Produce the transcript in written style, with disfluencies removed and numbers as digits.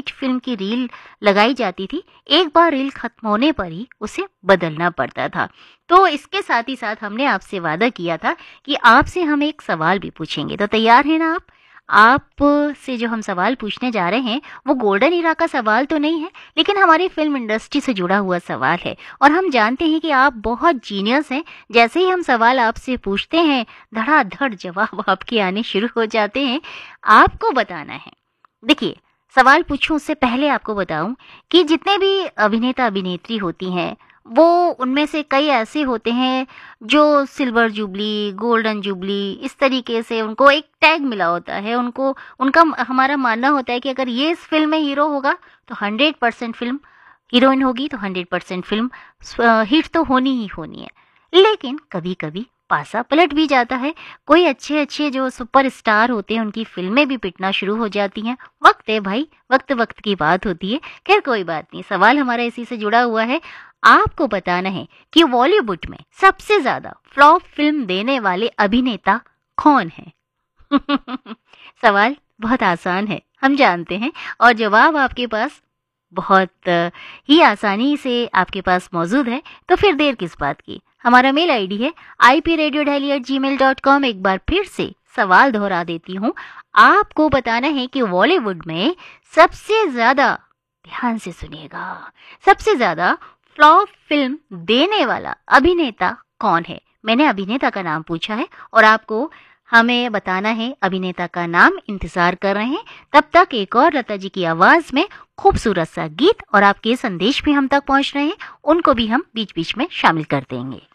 White film की reel लगाई जाती थी, एक बार रील खत्म होने पर ही उसे बदलना पड़ता था। तो इसके साथ ही साथ हमने आपसे वादा किया था कि आपसे हम एक सवाल भी पूछेंगे, तो तैयार हैं ना आप? आपसे जो हम सवाल पूछने जा रहे हैं वो गोल्डन ईरा का सवाल तो नहीं है, लेकिन हमारी फिल्म इंडस्ट्री से जुड़ा हुआ सवाल है और हम जानते हैं कि आप बहुत जीनियस हैं। जैसे ही हम सवाल आपसे पूछते हैं, धड़ाधड़ जवाब आपके आने शुरू हो जाते हैं। आपको बताना है, देखिए, सवाल पूछूं उससे पहले आपको बताऊं कि जितने भी अभिनेता अभिनेत्री होती हैं, वो उनमें से कई ऐसे होते हैं जो सिल्वर जुबली, गोल्डन जुबली, इस तरीके से उनको एक टैग मिला होता है। उनको उनका हमारा मानना होता है कि अगर ये इस फिल्म में हीरो होगा तो 100% फिल्म, हीरोइन होगी तो 100% फिल्म हिट तो होनी ही होनी है। लेकिन कभी कभी पासा पलट भी जाता है। कोई अच्छे अच्छे जो सुपरस्टार होते हैं उनकी फिल्में भी पिटना शुरू हो जाती हैं। वक्त है भाई, वक्त वक्त की बात होती है। खैर कोई बात नहीं, सवाल हमारा इसी से जुड़ा हुआ है। आपको बताना है कि बॉलीवुड में सबसे ज्यादा फ्लॉप फिल्म देने वाले अभिनेता कौन है? सवाल बहुत आसान है, हम जानते हैं, और जवाब आपके पास बहुत ही आसानी से आपके पास मौजूद है। तो फिर देर किस बात की? हमारा मेल आईडी है ipradiodehli@gmail.com। एक बार फिर से सवाल दोहरा देती हूँ। आपको बताना है कि बॉलीवुड में सबसे ज्यादा, ध्यान से सुनिएगा, सबसे ज्यादा फ्लॉप फिल्म देने वाला अभिनेता कौन है? मैंने अभिनेता का नाम पूछा है और आपको हमें बताना है अभिनेता का नाम। इंतजार कर रहे हैं, तब तक एक और लता जी की आवाज में खूबसूरत सा गीत और आपके संदेश भी हम तक पहुंच रहे हैं, उनको भी हम बीच बीच में शामिल कर देंगे।